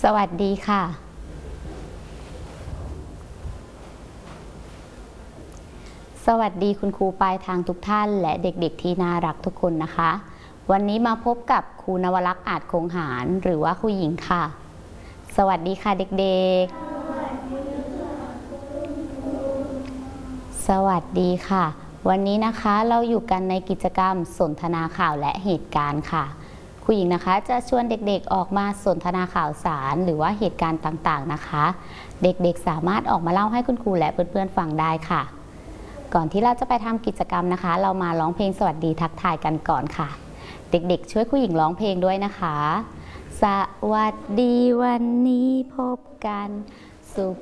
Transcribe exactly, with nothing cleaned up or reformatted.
สวัสดีค่ะ สวัสดีคุณครูปลายทางทุกท่านและเด็กๆที่น่ารักทุกคนนะคะ วันนี้มาพบกับครูนวลักษณ์อาจคงหารหรือว่าครูหญิงค่ะ สวัสดีค่ะเด็กๆ สวัสดีค่ะ วันนี้นะคะเราอยู่กันในกิจกรรมสนทนาข่าวและเหตุการณ์ค่ะครูหญิงนะคะจะชวนเด็กๆออกมาสนทนาข่าวสารหรือว่าเหตุการณ์ต่างๆนะคะ เด็กๆสามารถออกมาเล่าให้คุณครูและเพื่อนๆฟังได้ค่ะก่อนที่เราจะไปทำกิจกรรมนะคะเรามาร้องเพลงสวัสดีทักทายกันก่อนค่ะเด็กๆช่วยครูหญิงร้องเพลงด้วยนะคะสวัสดีวันนี้พบกันสุข